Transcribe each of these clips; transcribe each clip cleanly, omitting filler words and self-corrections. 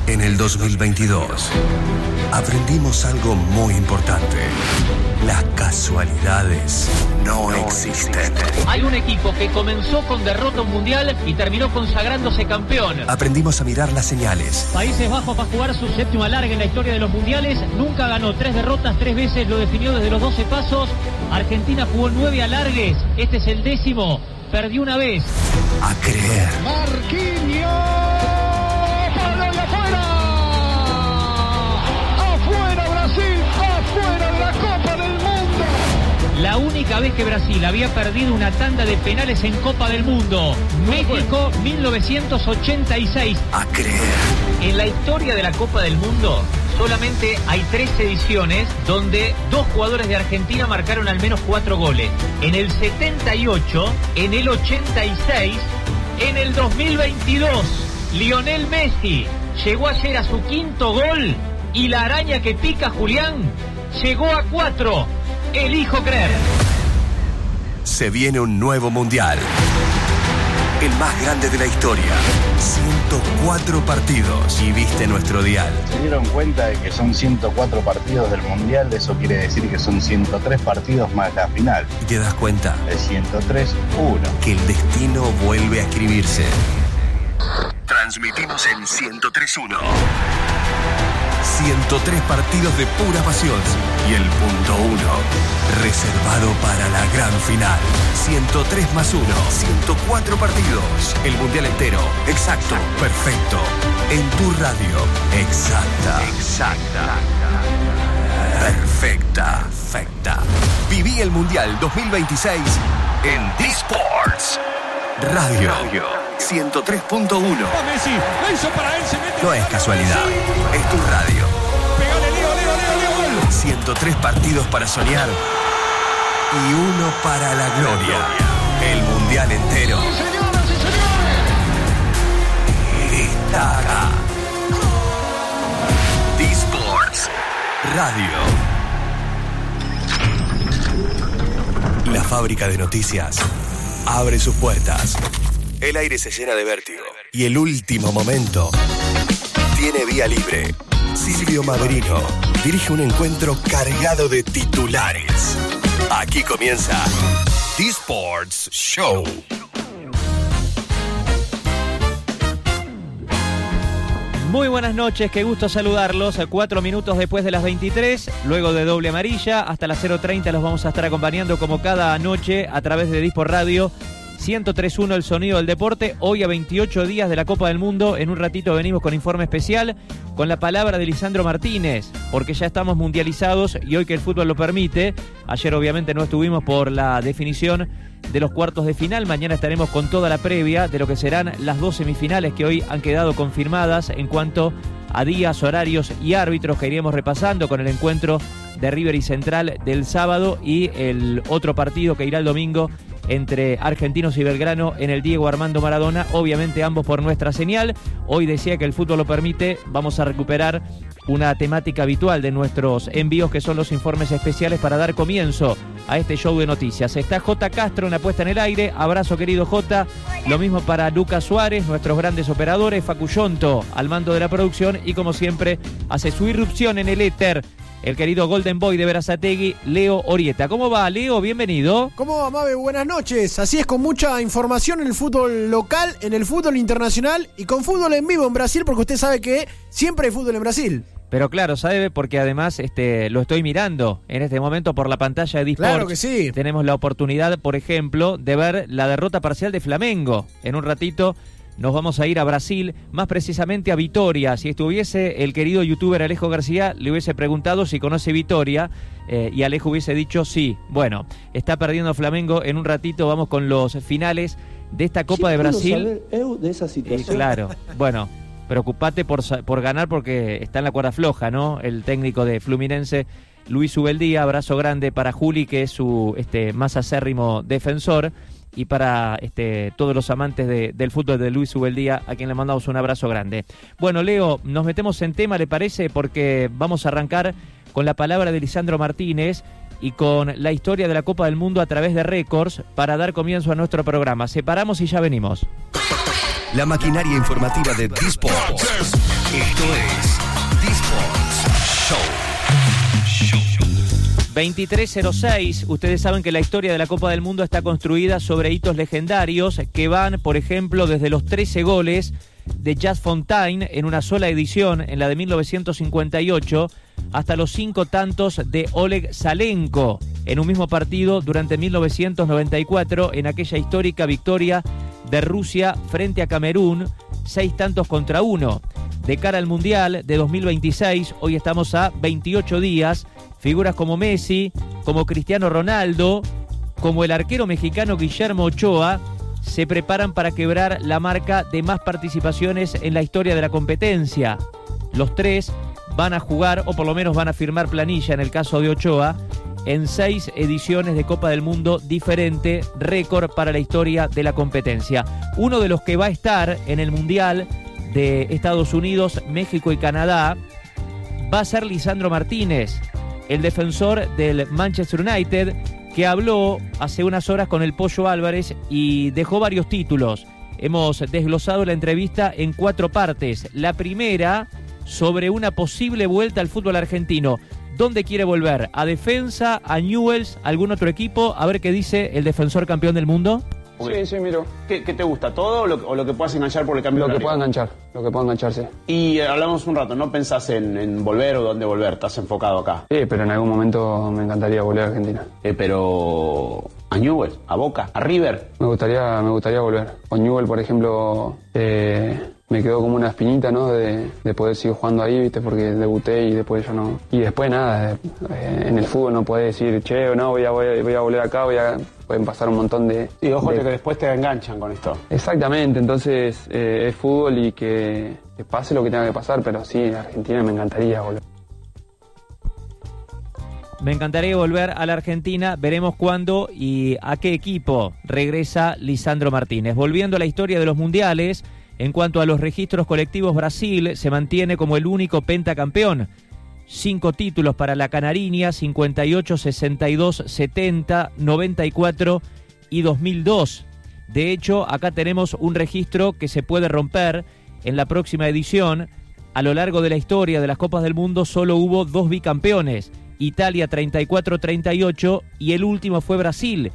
En el 2022 aprendimos algo muy importante. Las casualidades no existen. Hay un equipo que comenzó con derrota mundial y terminó consagrándose campeón. Aprendimos a mirar las señales. Países Bajos va a jugar su séptimo alargue en la historia de los mundiales. Nunca ganó, 3 derrotas, 3 veces lo definió desde los 12 pasos. Argentina jugó 9 alargues, este es el 10º. Perdió una vez. A creer. Marquinhos. ¡Palo y afuera! ¡Afuera Brasil! ¡Afuera de la Copa del Mundo! La única vez que Brasil había perdido una tanda de penales en Copa del Mundo. México, 1986. A creer. En la historia de la Copa del Mundo solamente hay 3 ediciones donde 2 jugadores de Argentina marcaron al menos 4 goles. En el 78, en el 86, en el 2022. Lionel Messi llegó ayer a su 5º gol y la araña que pica Julián llegó a 4. Elijo creer. Se viene un nuevo mundial. El más grande de la historia. 104 partidos. Y viste nuestro dial. ¿Se dieron cuenta de que son 104 partidos del Mundial? Eso quiere decir que son 103 partidos más la final. Y te das cuenta De 103-1. que el destino vuelve a escribirse. Transmitimos en 103.1. 103 partidos de pura pasión. Y el punto 1 reservado para la gran final. 103 más 1. 104 partidos. El mundial entero. Exacto. Perfecto. En tu radio. Exacta. Perfecta. Viví el mundial 2026 en D-Sports Radio 103.1. Messi, la hizo para él, se mete. No es casualidad. Es tu radio. Pegale, Leo, gol. 103 partidos para soñar y 1 para la gloria. El mundial entero Señoras y señores. está acá. D-Sports Radio. La fábrica de noticias abre sus puertas. El aire se llena de vértigo. Y el último momento tiene vía libre. Silvio Maverino dirige un encuentro cargado de titulares. Aquí comienza D-Sports Show. Muy buenas noches, qué gusto saludarlos. 4 minutos después de las 23, luego de doble amarilla, hasta las 0:30 los vamos a estar acompañando como cada noche a través de D-Sport Radio 103.1, el sonido del deporte. Hoy a 28 días de la Copa del Mundo, en un ratito venimos con informe especial, con la palabra de Lisandro Martínez, porque ya estamos mundializados y hoy que el fútbol lo permite. Ayer obviamente no estuvimos por la definición de los cuartos de final. Mañana estaremos con toda la previa de lo que serán las 2 semifinales que hoy han quedado confirmadas en cuanto a días, horarios y árbitros, que iremos repasando con el encuentro de River y Central del sábado y el otro partido que irá el domingo entre Argentinos y Belgrano en el Diego Armando Maradona, obviamente ambos por nuestra señal. Hoy decía que el fútbol lo permite, vamos a recuperar una temática habitual de nuestros envíos, que son los informes especiales para dar comienzo a este show de noticias. Está J. Castro en la puesta en el aire, abrazo querido J. Lo mismo para Lucas Suárez, nuestros grandes operadores, Facu Yonto al mando de la producción y como siempre hace su irrupción en el éter el querido Golden Boy de Berazategui, Leo Orieta. ¿Cómo va, Leo? Bienvenido. ¿Cómo va, Mabe? Buenas noches. Así es, con mucha información en el fútbol local, en el fútbol internacional y con fútbol en vivo en Brasil, porque usted sabe que siempre hay fútbol en Brasil. Pero claro, sabe, porque además lo estoy mirando en este momento por la pantalla de D-Sports. Claro que sí. Tenemos la oportunidad, por ejemplo, de ver la derrota parcial de Flamengo. En un ratito nos vamos a ir a Brasil, más precisamente a Vitória. Si estuviese el querido youtuber Alejo García, le hubiese preguntado si conoce Vitória y Alejo hubiese dicho sí. Bueno, está perdiendo Flamengo. En un ratito vamos con los finales de esta Copa de Brasil. De esa situación. Claro, bueno, preocupate por ganar porque está en la cuerda floja, ¿no? El técnico de Fluminense, Luis Ubeldía. Abrazo grande para Juli, que es su más acérrimo defensor. Y para todos los amantes del fútbol de Luis Ubeldía, a quien le mandamos un abrazo grande. Bueno, Leo, nos metemos en tema, ¿le parece? Porque vamos a arrancar con la palabra de Lisandro Martínez y con la historia de la Copa del Mundo a través de récords para dar comienzo a nuestro programa. Separamos y ya venimos. la maquinaria informativa de D-Sports. Esto es D-Sports Show. 23:06. Ustedes saben que la historia de la Copa del Mundo está construida sobre hitos legendarios que van, por ejemplo, desde los 13 goles de Just Fontaine en una sola edición, en la de 1958, hasta los 5 tantos de Oleg Salenko en un mismo partido durante 1994, en aquella histórica victoria de Rusia frente a Camerún, 6 tantos contra 1. De cara al Mundial de 2026, hoy estamos a 28 días, figuras como Messi, como Cristiano Ronaldo, como el arquero mexicano Guillermo Ochoa, se preparan para quebrar la marca de más participaciones en la historia de la competencia. Los tres van a jugar, o por lo menos van a firmar planilla en el caso de Ochoa, en 6 ediciones de Copa del Mundo diferente, récord para la historia de la competencia. Uno de los que va a estar en el Mundial de Estados Unidos, México y Canadá va a ser Lisandro Martínez, el defensor del Manchester United, que habló hace unas horas con el Pollo Álvarez y dejó varios títulos. Hemos desglosado la entrevista en 4 partes. La primera, sobre una posible vuelta al fútbol argentino. ¿Dónde quiere volver? ¿A Defensa? ¿A Newell's? ¿Algún otro equipo? A ver qué dice el defensor campeón del mundo. Sí, miro. ¿Qué te gusta? ¿Todo o lo que puedas enganchar por el cambio de horario? Lo que pueda enganchar, sí. Y hablamos un rato, ¿no pensás en volver o dónde volver? ¿Estás enfocado acá? Sí, pero en algún momento me encantaría volver a Argentina. Pero... ¿a Newell's? ¿A Boca? ¿A River? Me gustaría volver. Con Newell's, por ejemplo, me quedó como una espinita, ¿no? De poder seguir jugando ahí, ¿viste? Porque debuté y después yo no... Y después nada, en el fútbol no podés decir, che, no, voy a volver acá, pueden pasar un montón de... Y ojo que después te enganchan con esto. Exactamente, entonces es fútbol y que pase lo que tenga que pasar, pero sí, en Argentina me encantaría volver. Me encantaría volver a la Argentina, veremos cuándo y a qué equipo regresa Lisandro Martínez. Volviendo a la historia de los mundiales, en cuanto a los registros colectivos, Brasil se mantiene como el único pentacampeón. 5 títulos para la Canariña, 58, 62, 70, 94 y 2002. De hecho, acá tenemos un registro que se puede romper en la próxima edición. A lo largo de la historia de las Copas del Mundo solo hubo 2 bicampeones. Italia 34-38 y el último fue Brasil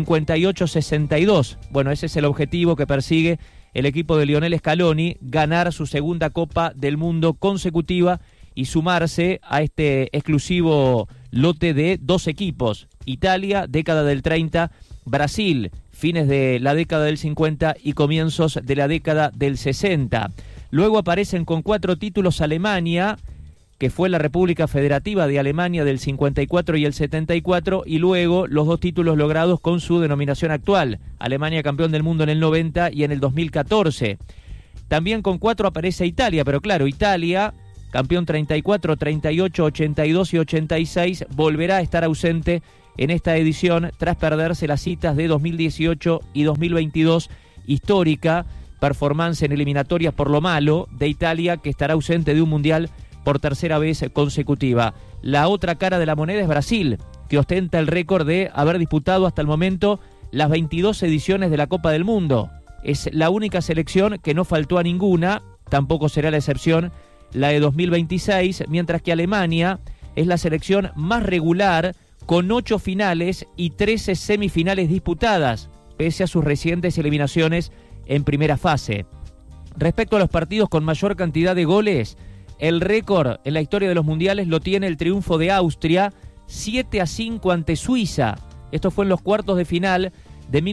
58-62. Bueno, ese es el objetivo que persigue el equipo de Lionel Scaloni, ganar su segunda Copa del Mundo consecutiva y sumarse a este exclusivo lote de 2 equipos. Italia, década del 30, Brasil, fines de la década del 50 y comienzos de la década del 60. Luego aparecen con 4 títulos Alemania, que fue la República Federativa de Alemania del 54 y el 74, y luego los 2 títulos logrados con su denominación actual, Alemania campeón del mundo en el 90 y en el 2014. También con 4 aparece Italia, pero claro, Italia, campeón 34, 38, 82 y 86, volverá a estar ausente en esta edición tras perderse las citas de 2018 y 2022, histórica performance en eliminatorias por lo malo de Italia, que estará ausente de un mundial por tercera vez consecutiva. La otra cara de la moneda es Brasil, que ostenta el récord de haber disputado hasta el momento las 22 ediciones de la Copa del Mundo. Es la única selección que no faltó a ninguna, tampoco será la excepción la de 2026, mientras que Alemania es la selección más regular, con 8 finales y 13 semifinales disputadas, pese a sus recientes eliminaciones en primera fase. Respecto a los partidos con mayor cantidad de goles, el récord en la historia de los mundiales lo tiene el triunfo de Austria, 7-5 ante Suiza. Esto fue en los cuartos de final de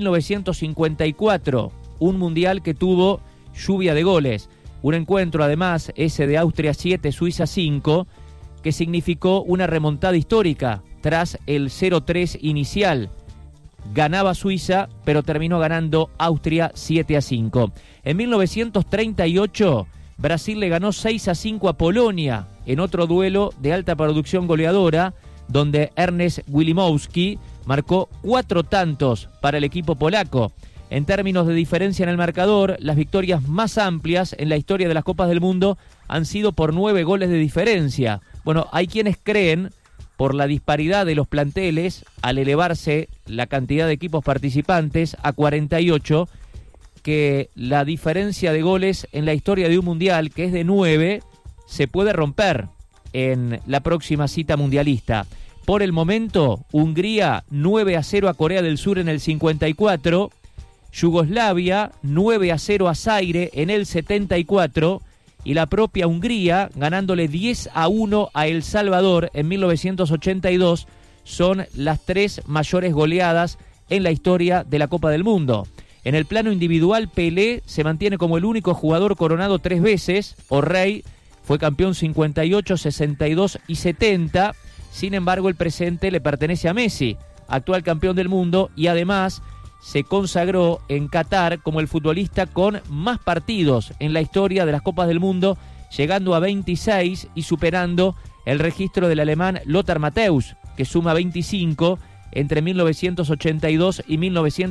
1954, un mundial que tuvo lluvia de goles. Un encuentro, además, ese de Austria 7, Suiza 5, que significó una remontada histórica tras el 0-3 inicial. Ganaba Suiza, pero terminó ganando Austria 7-5. En 1938... Brasil le ganó 6-5 a Polonia en otro duelo de alta producción goleadora, donde Ernest Wilimowski marcó 4 tantos para el equipo polaco. En términos de diferencia en el marcador, las victorias más amplias en la historia de las Copas del Mundo han sido por 9 goles de diferencia. Bueno, hay quienes creen, por la disparidad de los planteles, al elevarse la cantidad de equipos participantes a 48, que la diferencia de goles en la historia de un mundial, que es de 9, se puede romper en la próxima cita mundialista. Por el momento, Hungría 9-0 a Corea del Sur en el 54, Yugoslavia 9-0 a Zaire en el 74 y la propia Hungría ganándole 10-1 a El Salvador en 1982 son las 3 mayores goleadas en la historia de la Copa del Mundo. En el plano individual, Pelé se mantiene como el único jugador coronado 3 veces, o rey, fue campeón 58, 62 y 70, sin embargo el presente le pertenece a Messi, actual campeón del mundo, y además se consagró en Qatar como el futbolista con más partidos en la historia de las Copas del Mundo, llegando a 26 y superando el registro del alemán Lothar Matthäus, que suma 25 entre 1982 y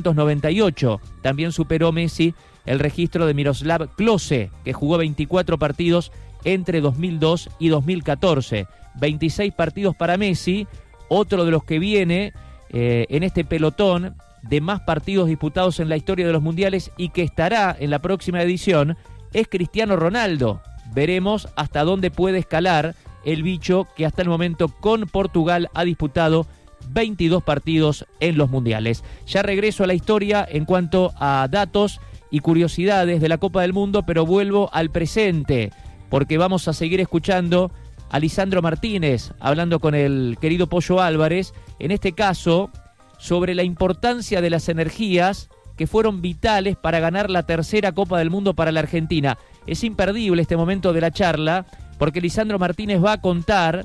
1998. También superó Messi el registro de Miroslav Klose, que jugó 24 partidos entre 2002 y 2014. 26 partidos para Messi, otro de los que viene en este pelotón de más partidos disputados en la historia de los mundiales y que estará en la próxima edición, es Cristiano Ronaldo. Veremos hasta dónde puede escalar el bicho que hasta el momento con Portugal ha disputado 22 partidos en los mundiales. Ya regreso a la historia en cuanto a datos y curiosidades de la Copa del Mundo, pero vuelvo al presente, porque vamos a seguir escuchando a Lisandro Martínez hablando con el querido Pollo Álvarez, en este caso sobre la importancia de las energías que fueron vitales para ganar la tercera Copa del Mundo para la Argentina. Es imperdible este momento de la charla, porque Lisandro Martínez va a contar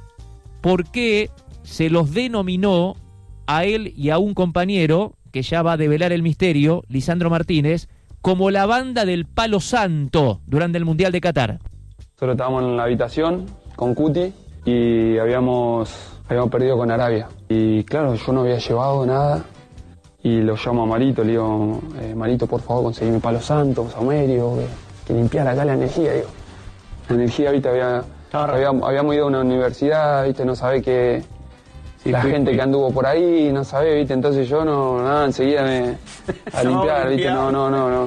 por qué se los denominó a él y a un compañero, que ya va a develar el misterio, Lisandro Martínez, como la banda del Palo Santo durante el Mundial de Qatar. Nosotros estábamos en la habitación con Cuti y habíamos perdido con Arabia. Y claro, yo no había llevado nada y lo llamo a Marito, le digo, Marito, por favor, conseguime Palo Santo, saumerio, que limpiara acá la energía, digo. La energía, viste, habíamos ido a una universidad, viste, no sabe qué... Sí, la gente que anduvo por ahí, no sabe, viste, entonces yo enseguida a limpiar, viste, no.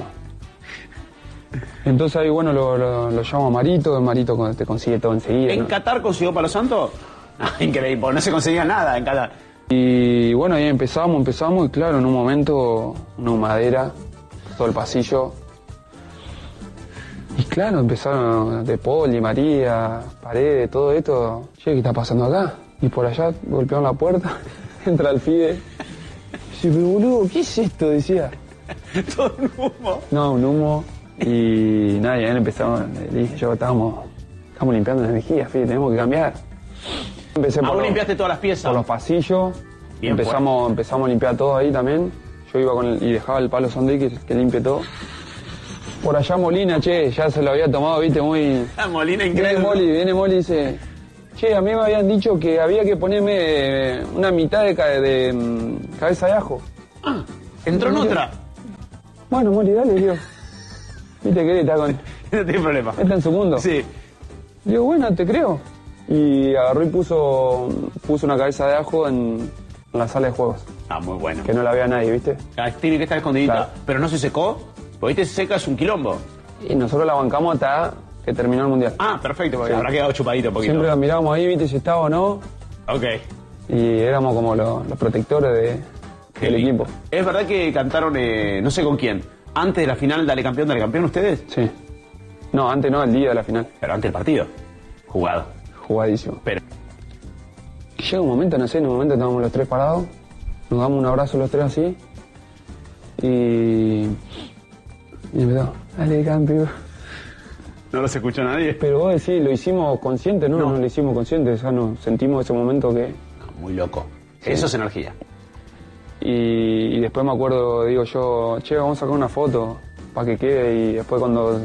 Entonces ahí, bueno, lo llamo a Marito, el Marito te consigue todo enseguida. ¿En Qatar consiguió Palo Santo? Increíble, no se conseguía nada en Qatar. Y bueno, ahí empezamos y claro, en un momento, una humadera, todo el pasillo. Y claro, empezaron De Poli, María, Paredes, todo esto. Che, ¿qué está pasando acá? Y por allá golpearon la puerta, entra el Fide. Y dice, pero boludo, ¿qué es esto? Decía. Todo un humo. No, un humo. Y nada, y ahí empezamos, le dije yo, estamos limpiando la energía, Fide, tenemos que cambiar. ¿Aún limpiaste todas las piezas? Por los pasillos. Empezamos a limpiar todo ahí también. Yo iba y dejaba el Palo Santo que limpie todo. Por allá Molina, che, ya se lo había tomado, viste, muy... Molina increíble. Viene Moli y dice... Che, a mí me habían dicho que había que ponerme una mitad de cabeza de ajo. Ah, entró en otra. Bueno, Moli, dale, digo. Viste que está con... No tiene problema. Está en su mundo. Sí. Digo, bueno, te creo. Y agarró y puso una cabeza de ajo en la sala de juegos. Ah, muy bueno. Que no la vea nadie, ¿viste? Tiene que estar escondidita. Claro. Pero no se secó, porque viste, se seca es un quilombo. Y nosotros la bancamos hasta que terminó el Mundial. Ah, perfecto, porque habrá quedado chupadito un poquito. Siempre la mirábamos ahí, viste, si estaba o no. Ok. Y éramos como los protectores del equipo. ¿Es verdad que cantaron, no sé con quién, antes de la final, Dale campeón ustedes? Sí. No, antes no, el día de la final. Pero antes del partido. Jugado. Jugadísimo. Pero llega un momento, no sé, en un momento estábamos los tres parados, nos damos un abrazo los tres así, y empezó, dale campeón. no los escuchó nadie. Pero vos decís, lo hicimos consciente, ¿no? No lo hicimos consciente, o sea, no, sentimos ese momento que... No, muy loco. Sí. Eso es energía. Y después me acuerdo, digo yo, che, vamos a sacar una foto para que quede, y después cuando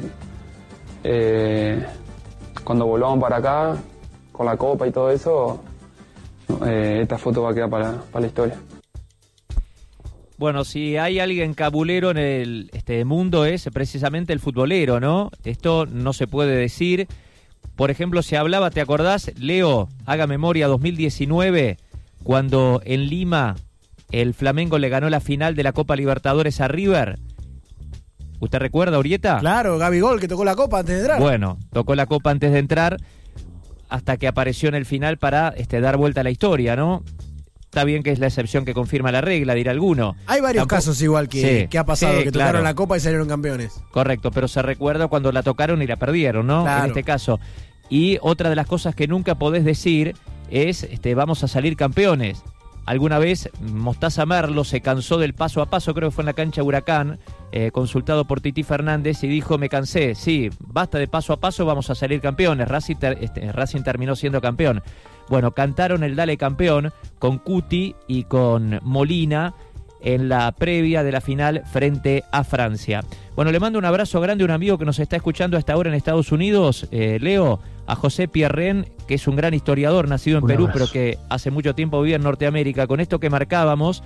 volvamos para acá, con la copa y todo eso, esta foto va a quedar para la historia. Bueno, si hay alguien cabulero en el mundo es precisamente el futbolero, ¿no? Esto no se puede decir. Por ejemplo, se hablaba, ¿te acordás? Leo, haga memoria, 2019, cuando en Lima el Flamengo le ganó la final de la Copa Libertadores a River. ¿Usted recuerda, Orieta? Claro, Gabigol, que tocó la copa antes de entrar. Bueno, tocó la copa antes de entrar, hasta que apareció en el final para dar vuelta a la historia, ¿no? Está bien que es la excepción que confirma la regla, dirá alguno. Hay varios casos igual que ha pasado, que tocaron claro. la copa y salieron campeones. Correcto, pero se recuerda cuando la tocaron y la perdieron, ¿no? Claro. En este caso. Y otra de las cosas que nunca podés decir es, vamos a salir campeones. Alguna vez Mostaza Merlo se cansó del paso a paso, creo que fue en la cancha Huracán, consultado por Titi Fernández, y dijo, me cansé, sí, basta de paso a paso, vamos a salir campeones. Racing terminó siendo campeón. Bueno, cantaron el Dale Campeón con Cuti y con Molina en la previa de la final frente a Francia. Bueno, le mando un abrazo grande a un amigo que nos está escuchando hasta ahora en Estados Unidos, Leo, a José Pierren, que es un gran historiador, nacido en Perú, pero que hace mucho tiempo vive en Norteamérica. Con esto que marcábamos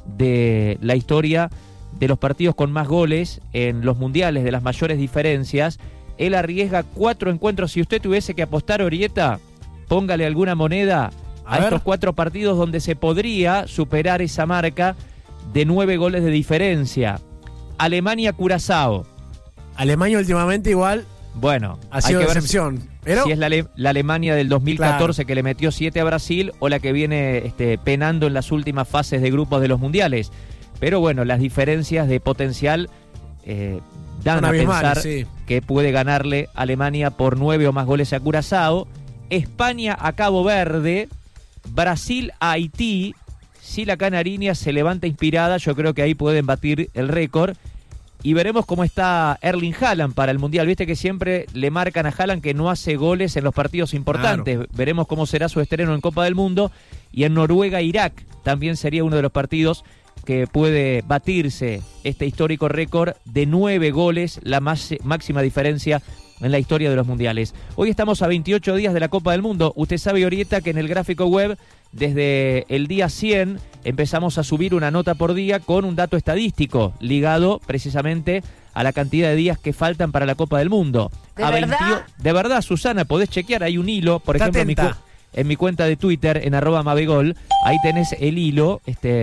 de la historia de los partidos con más goles en los mundiales, de las mayores diferencias, él arriesga 4 encuentros. Si usted tuviese que apostar, Orieta, póngale alguna moneda a estos 4 partidos donde se podría superar esa marca de 9 goles de diferencia. Alemania-Curazao. Alemania últimamente igual bueno, ha sido hay que decepción. ver Pero si es la Alemania del 2014, claro, que le metió 7 a Brasil, o la que viene penando en las últimas fases de grupos de los mundiales. Pero bueno, las diferencias de potencial dan a pensar que puede ganarle Alemania por 9 o más goles a Curazao. España a Cabo Verde, Brasil a Haití. Si la Canariña se levanta inspirada, yo creo que ahí pueden batir el récord. Y veremos cómo está Erling Haaland para el Mundial. Viste que siempre le marcan a Haaland que no hace goles en los partidos importantes. Claro. Veremos cómo será su estreno en Copa del Mundo. Y en Noruega-Irak también sería uno de los partidos que puede batirse este histórico récord de 9 goles, la máxima diferencia en la historia de los mundiales. Hoy estamos a 28 días de la Copa del Mundo. Usted sabe, Orieta, que en el gráfico web, desde el día 100, empezamos a subir una nota por día con un dato estadístico ligado precisamente a la cantidad de días que faltan para la Copa del Mundo. ¿De verdad, Susana? Podés chequear, hay un hilo, por ejemplo, en mi cuenta de Twitter, en @mabegol, ahí tenés el hilo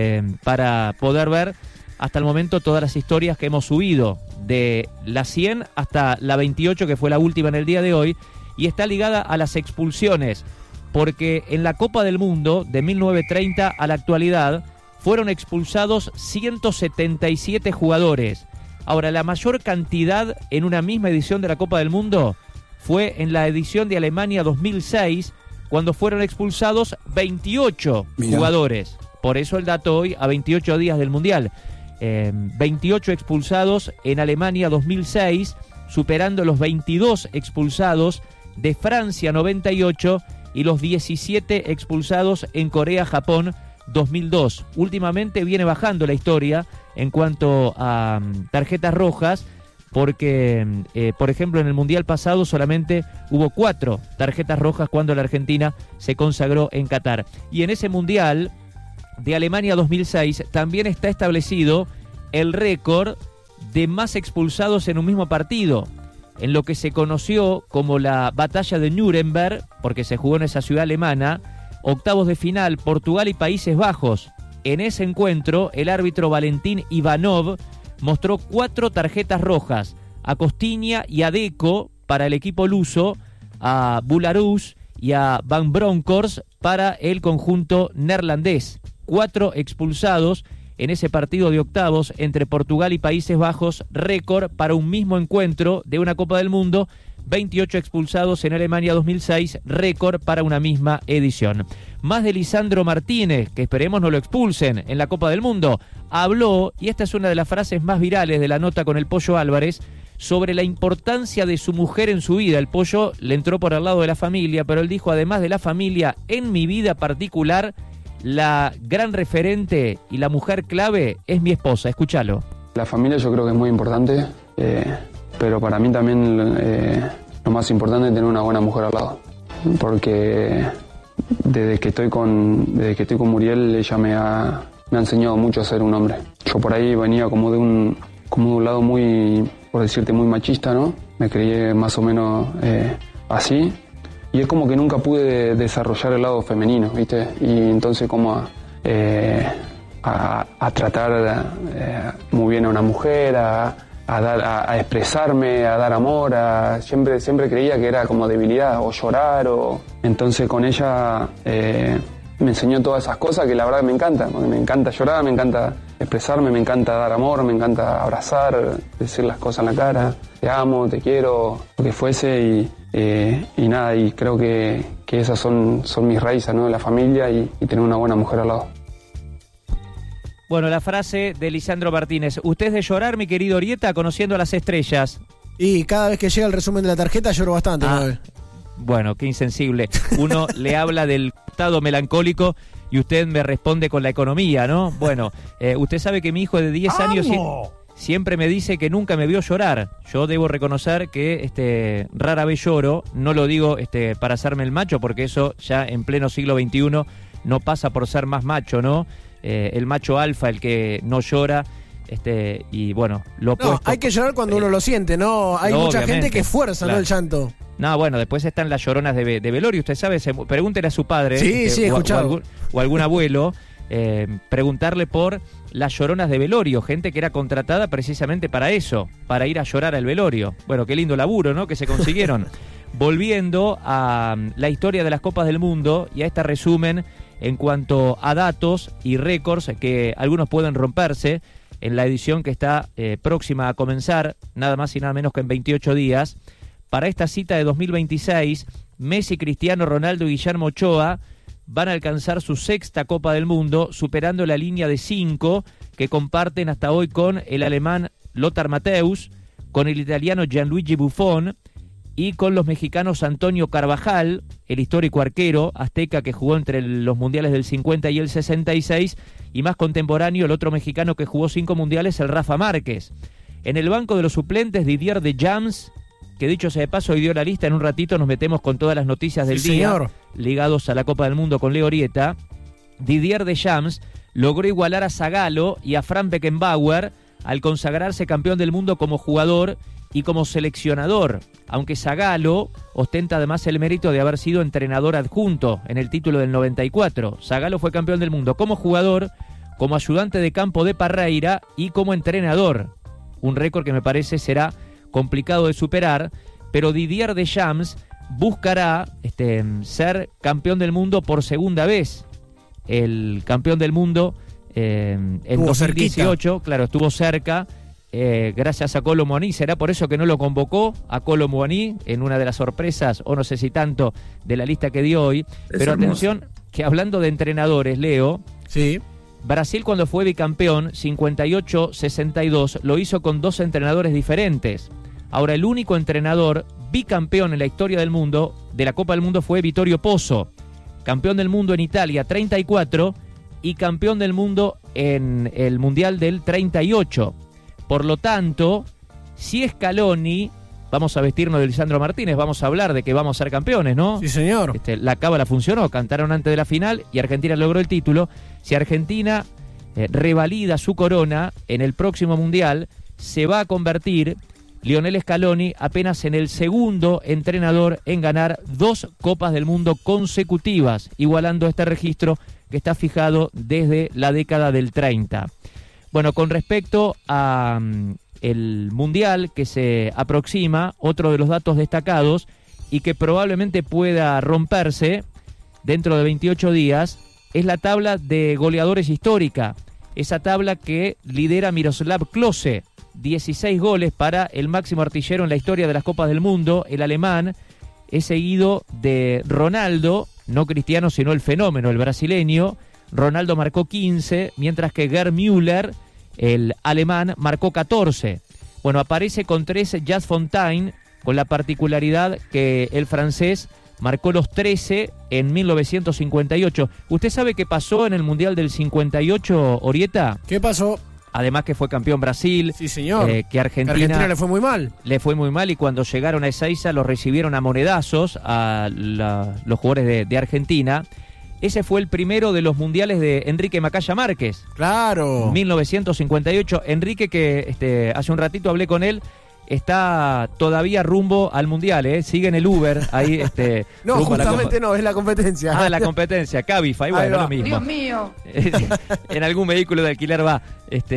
para poder ver hasta el momento todas las historias que hemos subido, de la 100 hasta la 28, que fue la última en el día de hoy, y está ligada a las expulsiones, porque en la Copa del Mundo, de 1930 a la actualidad, fueron expulsados 177 jugadores. Ahora, la mayor cantidad en una misma edición de la Copa del Mundo fue en la edición de Alemania 2006, cuando fueron expulsados 28 jugadores. Por eso el dato hoy, a 28 días del Mundial. 28 expulsados en Alemania 2006, superando los 22 expulsados de Francia 98 y los 17 expulsados en Corea-Japón 2002. Últimamente viene bajando la historia en cuanto a tarjetas rojas, porque, por ejemplo, en el Mundial pasado solamente hubo 4 tarjetas rojas cuando la Argentina se consagró en Qatar. Y en ese Mundial de Alemania 2006 también está establecido el récord de más expulsados en un mismo partido, en lo que se conoció como la batalla de Nuremberg, porque se jugó en esa ciudad alemana. Octavos de final, Portugal y Países Bajos. En ese encuentro, el árbitro Valentín Ivanov mostró 4 tarjetas rojas, a Costinha y a Deco para el equipo luso, a Bularus y a Van Bronckhorst para el conjunto neerlandés. 4 expulsados en ese partido de octavos entre Portugal y Países Bajos, récord para un mismo encuentro de una Copa del Mundo. 28 expulsados en Alemania 2006, récord para una misma edición. Más de Lisandro Martínez, que esperemos no lo expulsen en la Copa del Mundo, habló, y esta es una de las frases más virales de la nota con el Pollo Álvarez, sobre la importancia de su mujer en su vida. El Pollo le entró por el lado de la familia, pero él dijo, además de la familia, en mi vida particular, la gran referente y la mujer clave es mi esposa. Escúchalo. La familia yo creo que es muy importante, pero para mí también lo más importante es tener una buena mujer al lado, porque desde que estoy con Muriel, ella me ha enseñado mucho a ser un hombre. Yo por ahí venía como de un lado muy, por decirte, muy machista, ¿no? Me creí más o menos así, y es como que nunca pude desarrollar el lado femenino, ¿viste? Y entonces como a tratar muy bien a una mujer, a expresarme, a dar amor, siempre creía que era como debilidad, o llorar, entonces con ella me enseñó todas esas cosas que la verdad me encanta, porque me encanta llorar, me encanta expresarme, me encanta dar amor, me encanta abrazar, decir las cosas en la cara, te amo, te quiero, lo que fuese, y nada, y creo que esas son mis raíces, ¿no? La familia y tener una buena mujer al lado. Bueno, la frase de Lisandro Martínez. Usted es de llorar, mi querido Orieta, conociendo a las estrellas. Y cada vez que llega el resumen de la tarjeta lloro bastante. Bueno, qué insensible. Uno le habla del estado melancólico y usted me responde con la economía, ¿no? Bueno, usted sabe que mi hijo de 10 años siempre me dice que nunca me vio llorar. Yo debo reconocer que rara vez lloro. No lo digo para hacerme el macho, porque eso ya en pleno siglo XXI no pasa por ser más macho, ¿no? El macho alfa, el que no llora, y bueno, lo opuesto. No, hay que llorar cuando uno lo siente, ¿no? Hay mucha gente que fuerza, claro, ¿no? El llanto. No, bueno, después están las lloronas de velorio, usted sabe, pregúntele a su padre. Sí, he escuchado. O algún abuelo, preguntarle por las lloronas de velorio, gente que era contratada precisamente para eso, para ir a llorar al velorio. Bueno, qué lindo laburo, ¿no? Que se consiguieron. Volviendo a la historia de las Copas del Mundo y a este resumen en cuanto a datos y récords que algunos pueden romperse en la edición que está próxima a comenzar, nada más y nada menos que en 28 días. Para esta cita de 2026, Messi, Cristiano Ronaldo y Guillermo Ochoa van a alcanzar su 6ª Copa del Mundo, superando la línea de 5 que comparten hasta hoy con el alemán Lothar Matthäus, con el italiano Gianluigi Buffon y con los mexicanos Antonio Carvajal, el histórico arquero azteca que jugó entre los mundiales del 50 y el 66, y más contemporáneo el otro mexicano que jugó 5 mundiales, el Rafa Márquez. En el banco de los suplentes, Didier Deschamps, que dicho sea de paso, hoy dio la lista. En un ratito nos metemos con todas las noticias del día, señor, ligados a la Copa del Mundo con Leo Orieta. Didier Deschamps logró igualar a Zagallo y a Franz Beckenbauer al consagrarse campeón del mundo como jugador y como seleccionador, aunque Zagallo ostenta además el mérito de haber sido entrenador adjunto en el título del 94. Zagallo fue campeón del mundo como jugador, como ayudante de campo de Parreira y como entrenador. Un récord que me parece será complicado de superar, pero Didier Deschamps buscará ser campeón del mundo por segunda vez. El campeón del mundo en 2018, cerquita. Claro, estuvo cerca, gracias a Kolo Muani. ¿Será por eso que no lo convocó a Kolo Muani en una de las sorpresas, o no sé si tanto, de la lista que dio hoy? Pero atención, que hablando de entrenadores, Leo, sí, Brasil cuando fue bicampeón, 58-62, lo hizo con 2 entrenadores diferentes. Ahora, el único entrenador bicampeón en la historia del mundo, de la Copa del Mundo, fue Vittorio Pozzo, campeón del mundo en Italia 34 y campeón del mundo en el Mundial del 38. Por lo tanto, si Scaloni, vamos a vestirnos de Lisandro Martínez, vamos a hablar de que vamos a ser campeones, ¿no? Sí, señor. La cábala funcionó, cantaron antes de la final y Argentina logró el título. Si Argentina revalida su corona en el próximo Mundial, se va a convertir Lionel Scaloni apenas en el segundo entrenador en ganar 2 Copas del Mundo consecutivas, igualando este registro que está fijado desde la década del 30. Bueno, con respecto a el Mundial que se aproxima, otro de los datos destacados y que probablemente pueda romperse dentro de 28 días es la tabla de goleadores histórica, esa tabla que lidera Miroslav Klose. 16 goles para el máximo artillero en la historia de las Copas del Mundo, el alemán. Es seguido de Ronaldo, no Cristiano sino el fenómeno, el brasileño. Ronaldo marcó 15, mientras que Gerd Müller, el alemán, marcó 14. Bueno, aparece con 13 Just Fontaine, con la particularidad que el francés marcó los 13 en 1958. ¿Usted sabe qué pasó en el Mundial del 58, Orieta? ¿Qué pasó? Además que fue campeón Brasil. Sí, señor. Que Argentina le fue muy mal. Le fue muy mal y cuando llegaron a Ezeiza los recibieron a monedazos a los jugadores de Argentina. Ese fue el primero de los mundiales de Enrique Macaya Márquez. Claro. 1958. Enrique, que hace un ratito hablé con él, está todavía rumbo al Mundial, sigue en el Uber, ahí no, justamente no, es la competencia. Ah, la competencia, Cabify, bueno, lo mismo. Dios mío. En algún vehículo de alquiler va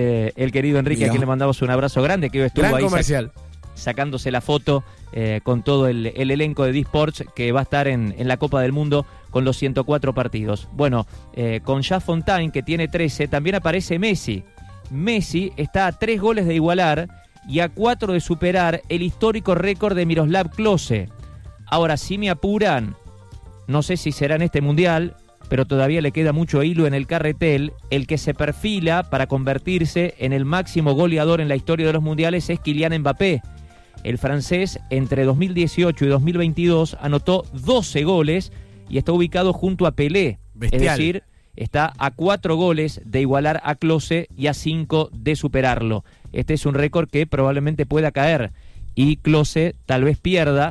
el querido Enrique, a quien le mandamos un abrazo grande, que estuvo Gran ahí comercial. sacándose la foto con todo el elenco de D-Sports que va a estar en la Copa del Mundo con los 104 partidos. Bueno, con Jean Fontaine, que tiene 13, también aparece Messi. Messi está a 3 goles de igualar y a 4 de superar el histórico récord de Miroslav Klose. Ahora, si me apuran, no sé si será en este Mundial, pero todavía le queda mucho hilo en el carretel. El que se perfila para convertirse en el máximo goleador en la historia de los Mundiales es Kylian Mbappé. El francés, entre 2018 y 2022, anotó 12 goles y está ubicado junto a Pelé. Bestial. Es decir, está a 4 goles de igualar a Klose y a 5 de superarlo. Este es un récord que probablemente pueda caer y Klose tal vez pierda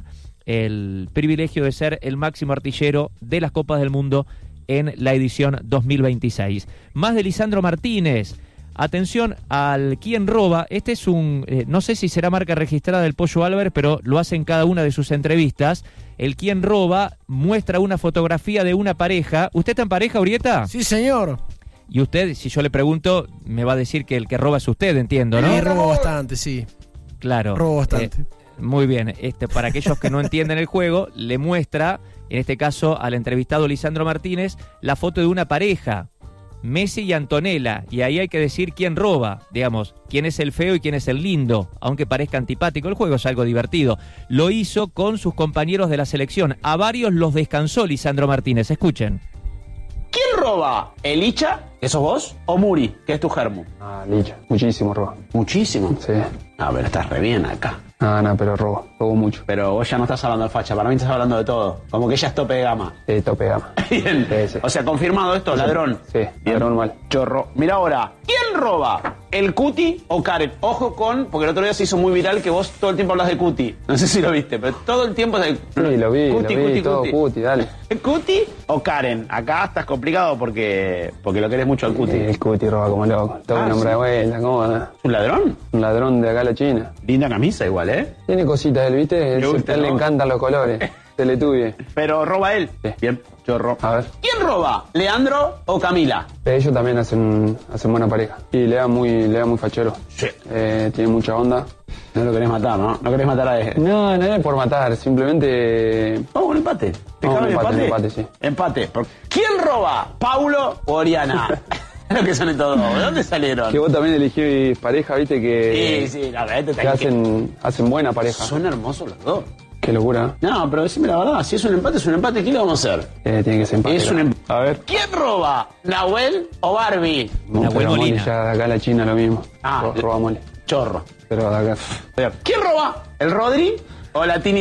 el privilegio de ser el máximo artillero de las Copas del Mundo en la edición 2026. Más de Lisandro Martínez. Atención al quién roba. Este es no sé si será marca registrada del Pollo Álvarez, pero lo hace en cada una de sus entrevistas. El quién roba muestra una fotografía de una pareja. ¿Usted está en pareja, Urieta? Sí, señor. Y usted, si yo le pregunto, me va a decir que el que roba es usted, entiendo, ¿no? Sí, robo bastante, sí. Claro. Robo bastante. Muy bien. Para aquellos que no entienden el juego, le muestra, en este caso al entrevistado Lisandro Martínez, la foto de una pareja, Messi y Antonella, y ahí hay que decir quién roba, digamos, quién es el feo y quién es el lindo, aunque parezca antipático. El juego es algo divertido. Lo hizo con sus compañeros de la selección. A varios los descansó Lisandro Martínez. Escuchen. ¿Quién roba? ¿El Licha, que sos vos? ¿O Muri, que es tu germo? Ah, Licha, muchísimo robo. ¿Muchísimo? Sí. No, pero estás re bien acá. No, pero robo mucho. Pero vos ya no estás hablando de facha, para mí estás hablando de todo. Como que ella es tope de gama. Sí, tope de gama. Bien. Sí. O sea, confirmado esto, ladrón. Sí, Bien. ladrón mal. Chorro. Mira ahora, ¿quién roba? ¿El Cuti o Karen? Ojo porque el otro día se hizo muy viral que vos todo el tiempo hablas de Cuti. No sé si lo viste, pero todo el tiempo es de... Sí, lo vi, Cuti, todo Cuti, dale. ¿El Cuti o Karen? Acá estás complicado porque lo querés mucho al Cuti. El Cuti roba como loco. Todo un hombre de vuelta, ¿cómo anda? ¿Es un ladrón? Un ladrón de acá a la China. Linda camisa igual, ¿eh? Tiene cositas, él, ¿viste? Me gusta, A él le ¿no? encantan los colores. Teletubbies. Pero roba él. Sí. Bien, chorro. A ver. ¿Quién roba? ¿Leandro o Camila? Ellos también hacen buena pareja. Y le da muy fachero. Sí. Tiene mucha onda. No lo querés matar, ¿no? No querés matar a él. No es por matar, simplemente... Vamos, un empate. ¿Te Vamos, cabe el empate, empate? sí. Empate. ¿Quién roba? ¿Paulo o Oriana? Lo que son estos dos. ¿De dónde salieron? Que vos también elegís pareja, viste, que... Sí, la verdad que hacen buena pareja. Son hermosos los dos. Qué locura. No, pero decime la verdad. Si es un empate, es un empate. ¿Qué le vamos a hacer? Tiene que ser empate. Es un empate. A ver. ¿Quién roba? ¿Nahuel o Barbie? Nahuel Molina. Ya de acá a la China lo mismo. Roba mole. Chorro. Pero de acá... ¿Quién roba? ¿El Rodri o la Tini?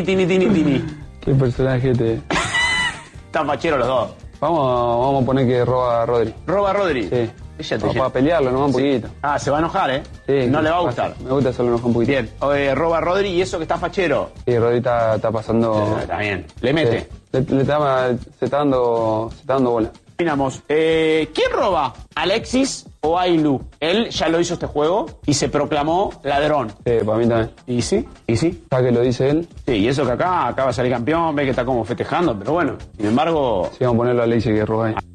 Qué personaje Están facheros los dos. Vamos a poner que roba a Rodri. ¿Roba Rodri? Sí. Ella te Para pelearlo nomás un poquito. Ah, se va a enojar, ¿eh? Sí, no le va a gustar. Me gusta hacerlo enojar un poquito. Bien. Roba Rodri y eso que está fachero. Sí, Rodri está pasando... Está bien. Le mete. Sí. Se está dando bola. Terminamos. ¿Quién roba? ¿Alexis o Ailu? Él ya lo hizo este juego y se proclamó ladrón. Sí, para mí también. ¿Y sí? ¿Sabes que lo dice él? Sí, y eso que acá acaba de salir campeón, ve que está como festejando, pero bueno, sin embargo... Sí, vamos a ponerlo a Alexis que roba ahí.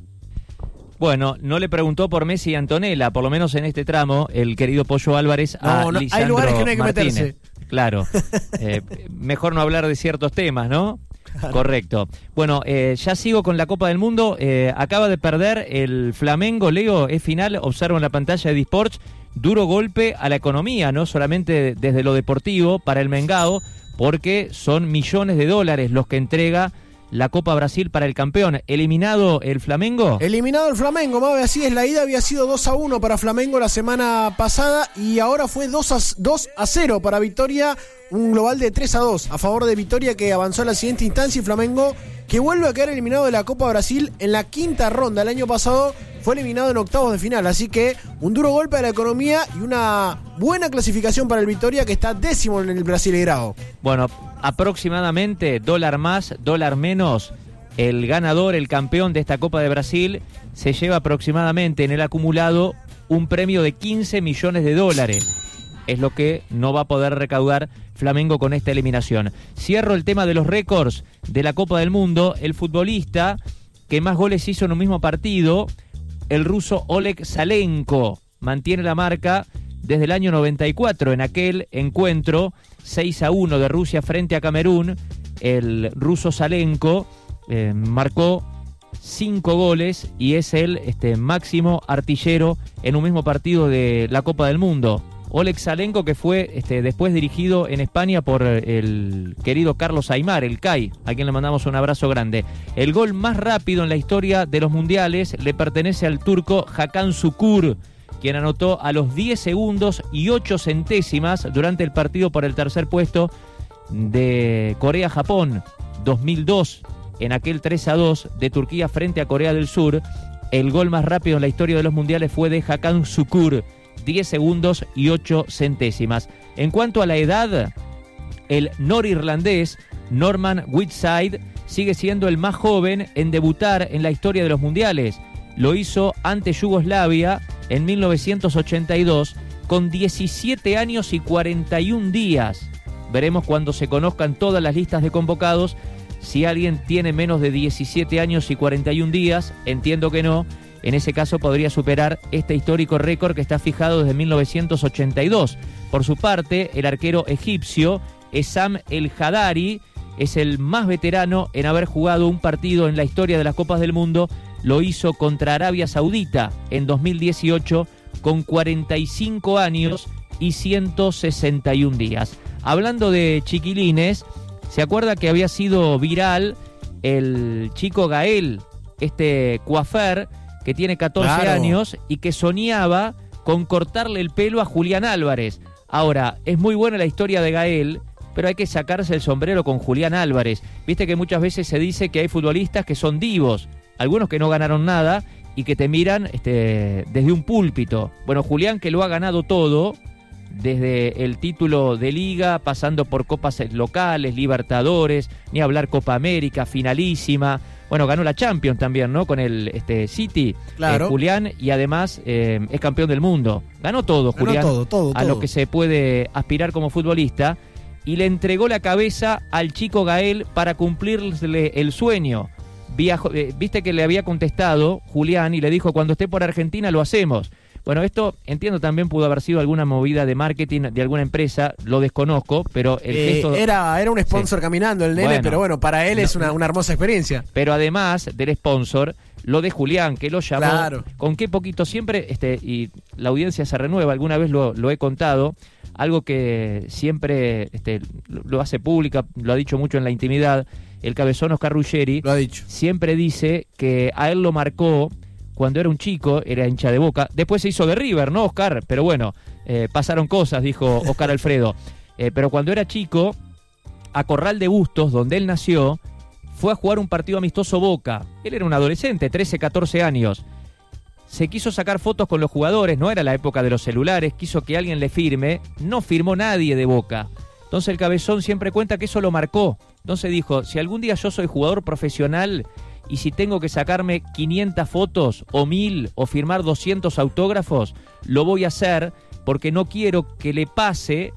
Bueno, no le preguntó por Messi y Antonella, por lo menos en este tramo, el querido Pollo Álvarez a Lisandro hay lugares que no hay que Martínez. meterse. Claro. Mejor no hablar de ciertos temas, ¿no? Claro. Correcto. Bueno, ya sigo con la Copa del Mundo. Acaba de perder el Flamengo, Leo, es final, observo en la pantalla de D-Sports, duro golpe a la economía, no solamente desde lo deportivo para el Mengao, porque son millones de dólares los que entrega la Copa Brasil para el campeón. ¿Eliminado el Flamengo? Eliminado el Flamengo, Mabe, así es. La ida había sido 2-1 para Flamengo la semana pasada y ahora fue 2-0 para Vitória, un global de 3-2 a favor de Vitória, que avanzó a la siguiente instancia, y Flamengo que vuelve a quedar eliminado de la Copa Brasil en la quinta ronda. El año pasado fue eliminado en octavos de final, así que un duro golpe a la economía y una buena clasificación para el Vitória, que está 10º en el Brasileirao. Bueno, aproximadamente dólar más, dólar menos, el ganador, el campeón de esta Copa de Brasil, se lleva aproximadamente en el acumulado un premio de 15 millones de dólares. es lo que no va a poder recaudar Flamengo con esta eliminación. Cierro el tema de los récords de la Copa del Mundo. El futbolista que más goles hizo en un mismo partido, el ruso Oleg Salenko, mantiene la marca desde el año 94. En aquel encuentro 6-1 de Rusia frente a Camerún, el ruso Salenko marcó 5 goles y es el máximo artillero en un mismo partido de la Copa del Mundo. Oleg Salenko, que fue después dirigido en España por el querido Carlos Aimar, el CAI, a quien le mandamos un abrazo grande. El gol más rápido en la historia de los mundiales le pertenece al turco Hakan Şükür, quien anotó a los 10 segundos y 8 centésimas durante el partido por el tercer puesto de Corea-Japón 2002, en aquel 3-2 de Turquía frente a Corea del Sur. El gol más rápido en la historia de los mundiales fue de Hakan Şükür, 10 segundos y 8 centésimas. En cuanto a la edad, el norirlandés Norman Whitside sigue siendo el más joven en debutar en la historia de los mundiales. Lo hizo ante Yugoslavia en 1982 con 17 años y 41 días. Veremos cuando se conozcan todas las listas de convocados si alguien tiene menos de 17 años y 41 días. Entiendo que no. En ese caso podría superar este histórico récord que está fijado desde 1982. Por su parte, el arquero egipcio Essam El Hadari es el más veterano en haber jugado un partido en la historia de las Copas del Mundo. Lo hizo contra Arabia Saudita en 2018 con 45 años y 161 días. Hablando de chiquilines, ¿se acuerda que había sido viral el chico Gael, coafer que tiene 14 años y que soñaba con cortarle el pelo a Julián Álvarez? Ahora, es muy buena la historia de Gael, pero hay que sacarse el sombrero con Julián Álvarez. Viste que muchas veces se dice que hay futbolistas que son divos, algunos que no ganaron nada y que te miran desde un púlpito. Bueno, Julián, que lo ha ganado todo, desde el título de Liga, pasando por copas locales, Libertadores, ni hablar Copa América, finalísima. Bueno, ganó la Champions también, ¿no? Con el City, claro. Julián, y además es campeón del mundo. Ganó todo, Julián, todo. Lo que se puede aspirar como futbolista. Y le entregó la cabeza al chico Gael para cumplirle el sueño. Viste que le había contestado Julián y le dijo, cuando esté por Argentina lo hacemos. Bueno, esto entiendo también pudo haber sido alguna movida de marketing de alguna empresa, lo desconozco, pero el gesto... Era un sponsor caminando el nene, pero bueno, para él es una hermosa experiencia. Pero además del sponsor, lo de Julián, que lo llamó, claro. Con qué poquito siempre, y la audiencia se renueva, alguna vez lo he contado, algo que siempre lo hace pública, lo ha dicho mucho en la intimidad, el cabezón Oscar Ruggeri, lo ha dicho. Siempre dice que a él lo marcó cuando era un chico, era hincha de Boca. Después se hizo de River, ¿no, Oscar? Pero bueno, pasaron cosas, dijo Oscar Alfredo. Pero cuando era chico, a Corral de Bustos, donde él nació, fue a jugar un partido amistoso Boca. Él era un adolescente, 13, 14 años. Se quiso sacar fotos con los jugadores, no era la época de los celulares, quiso que alguien le firme, no firmó nadie de Boca. Entonces el cabezón siempre cuenta que eso lo marcó. Entonces dijo, si algún día yo soy jugador profesional y si tengo que sacarme 500 fotos o 1000 o firmar 200 autógrafos, lo voy a hacer porque no quiero que le pase